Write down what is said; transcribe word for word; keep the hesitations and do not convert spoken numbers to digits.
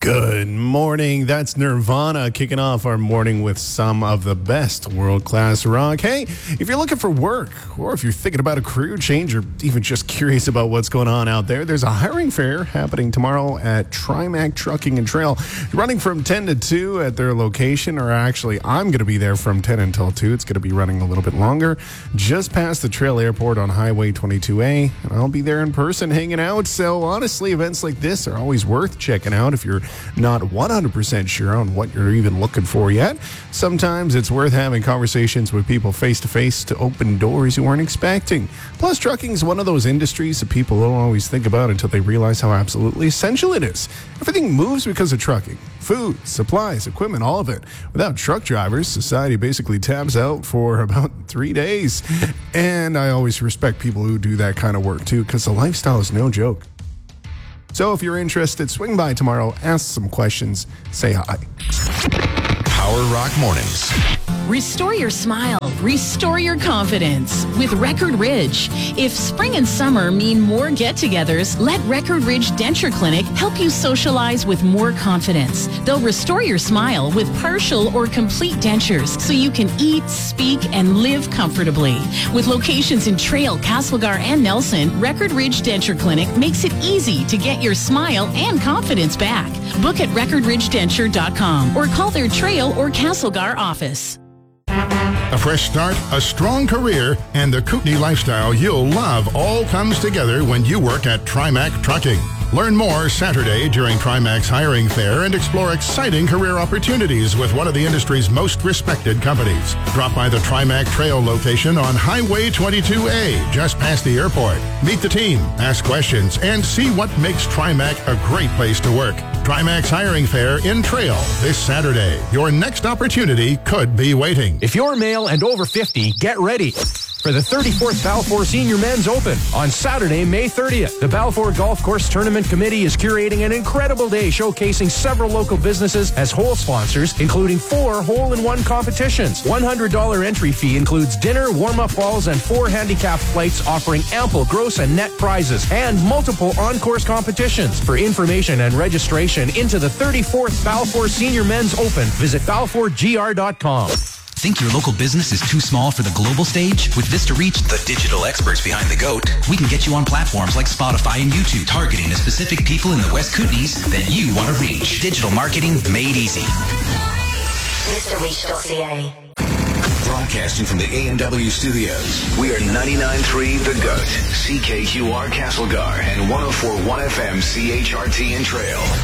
Good morning. That's Nirvana kicking off our morning with some of the best world-class rock. Hey, if you're looking for work or if you're thinking about a career change or even just curious about what's going on out there, there's a hiring fair happening tomorrow at Trimac Trucking and Trail. Running from ten to two at their location, or actually I'm going to be there from ten until two. It's going to be running a little bit longer, just past the Trail Airport on Highway twenty-two A, and I'll be there in person hanging out. So honestly, events like this are always worth checking out if you're not one hundred percent sure on what you're even looking for yet. Sometimes it's worth having conversations with people face-to-face to open doors you weren't expecting. Plus, trucking is one of those industries that people don't always think about until they realize how absolutely essential it is. Everything moves because of trucking. Food, supplies, equipment, all of it. Without truck drivers, society basically taps out for about three days. And I always respect people who do that kind of work too, because the lifestyle is no joke. So if you're interested, swing by tomorrow, ask some questions, say hi. Power Rock Mornings. Restore your smile. Restore your confidence with Record Ridge. If spring and summer mean more get-togethers, let Record Ridge Denture Clinic help you socialize with more confidence. They'll restore your smile with partial or complete dentures so you can eat, speak, and live comfortably. With locations in Trail, Castlegar, and Nelson, Record Ridge Denture Clinic makes it easy to get your smile and confidence back. Book at record ridge denture dot com or call their Trail or Castlegar office. A fresh start, a strong career, and the Kootenai lifestyle you'll love all comes together when you work at Trimac Trucking. Learn more Saturday during Trimac's hiring fair and explore exciting career opportunities with one of the industry's most respected companies. Drop by the Trimac Trail location on Highway twenty-two A, just past the airport. Meet the team, ask questions, and see what makes Trimac a great place to work. Trimac's hiring fair in Trail this Saturday. Your next opportunity could be waiting. If you're male and over fifty, get ready for the thirty-fourth Balfour Senior Men's Open on Saturday, May thirtieth. The Balfour Golf Course Tournament Committee is curating an incredible day showcasing several local businesses as hole sponsors, including four hole-in-one competitions. one hundred dollars entry fee includes dinner, warm-up balls, and four handicap flights offering ample gross and net prizes and multiple on-course competitions. For information and registration into the thirty-fourth Balfour Senior Men's Open, visit balfour g r dot com. Think your local business is too small for the global stage? With Vista Reach, the digital experts behind the GOAT, we can get you on platforms like Spotify and YouTube, targeting the specific people in the West Kootenays that you want to reach. Digital marketing made easy. Vista Reach dot c a. Broadcasting from the A and W studios, we are ninety-nine point three The GOAT, C K Q R Castlegar, and one oh four point one F M C H R T in Trail.